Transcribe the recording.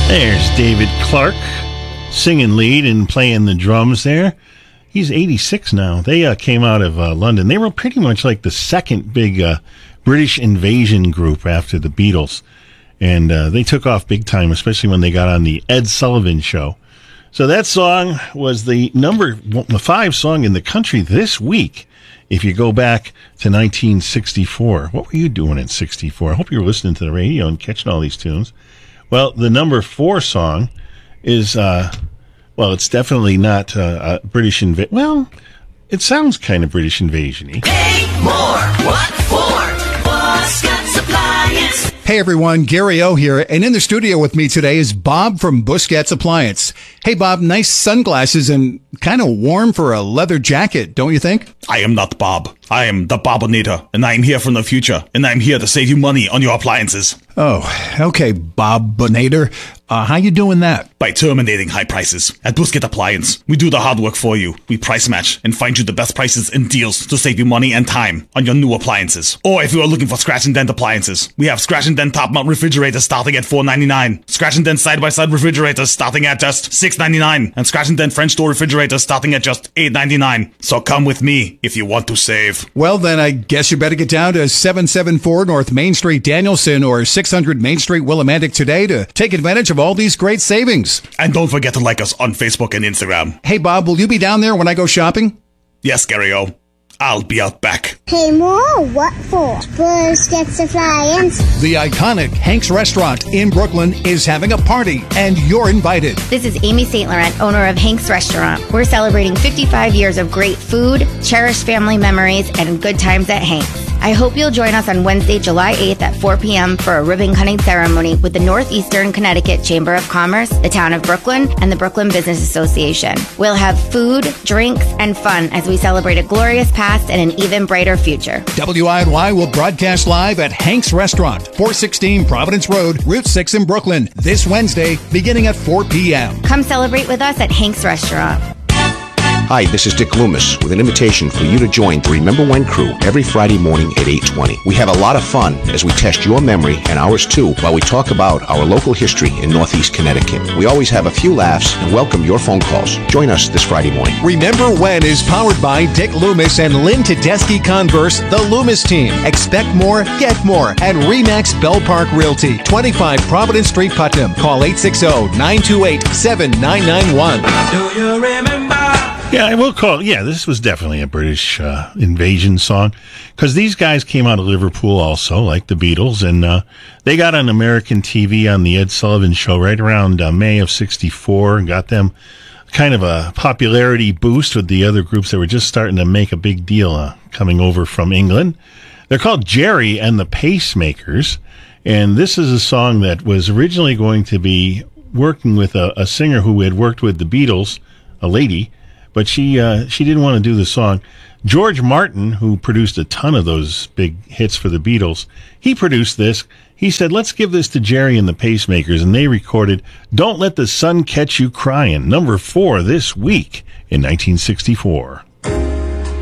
There's David Clark singing lead and playing the drums there. He's 86 now. They came out of London. They were pretty much like the second big British invasion group after the Beatles. And they took off big time, especially when they got on the Ed Sullivan Show. So that song was the number 5 song in the country this week. If you go back to 1964, what were you doing in 64? I hope you were listening to the radio and catching all these tunes. Well, the number 4 song is, it's definitely not British invasion. Well, it sounds kind of British invasion-y. Pay more. What for? Boss Scott's Appliance. Hey everyone, Gary O here, and in the studio with me today is Bob from Busquets Appliance. Hey Bob, nice sunglasses and kind of warm for a leather jacket, don't you think? I am not Bob. I am the Bobonator, and I am here from the future, and I am here to save you money on your appliances. Oh, okay, Bobonator. How you doing that? By terminating high prices. At Busquets Appliance, we do the hard work for you. We price match and find you the best prices and deals to save you money and time on your new appliances. Or if you are looking for scratch and dent appliances, we have scratch and dent top mount refrigerators starting at $4.99, scratch and dent side by side refrigerators starting at just $6.99, and scratch and dent French door refrigerators starting at just $8.99. So come with me if you want to save. Well, then I guess you better get down to 774 North Main Street, Danielson, or 600 Main Street, Willimantic today to take advantage of all these great savings. And don't forget to like us on Facebook and Instagram. Hey, Bob, will you be down there when I go shopping? Yes, Gary O. I'll be out back. Pay more? What for? Busquets Appliance. The iconic Hank's Restaurant in Brooklyn is having a party, and you're invited. This is Amy St. Laurent, owner of Hank's Restaurant. We're celebrating 55 years of great food, cherished family memories, and good times at Hank's. I hope you'll join us on Wednesday, July 8th at 4 p.m. for a ribbon cutting ceremony with the Northeastern Connecticut Chamber of Commerce, the Town of Brooklyn, and the Brooklyn Business Association. We'll have food, drinks, and fun as we celebrate a glorious past and an even brighter future. WINY will broadcast live at Hank's Restaurant, 416 Providence Road, Route 6 in Brooklyn, this Wednesday, beginning at 4 p.m. Come celebrate with us at Hank's Restaurant. Hi, this is Dick Loomis with an invitation for you to join the Remember When crew every Friday morning at 8:20. We have a lot of fun as we test your memory and ours too while we talk about our local history in Northeast Connecticut. We always have a few laughs and welcome your phone calls. Join us this Friday morning. Remember When is powered by Dick Loomis and Lynn Tedeschi Converse, the Loomis team. Expect more, get more at RE/MAX Bell Park Realty, 25 Providence Street, Putnam. Call 860-928-7991. Do you remember? Yeah, I will call. Yeah, this was definitely a British invasion song because these guys came out of Liverpool also, like the Beatles, and they got on American TV on the Ed Sullivan Show right around May of '64 and got them kind of a popularity boost with the other groups that were just starting to make a big deal coming over from England. They're called Jerry and the Pacemakers, and this is a song that was originally going to be working with a singer who had worked with the Beatles, a lady. But she didn't want to do the song. George Martin, who produced a ton of those big hits for the Beatles, he produced this. He said, let's give this to Jerry and the Pacemakers, and they recorded Don't Let the Sun Catch You Crying, number 4 this week in 1964.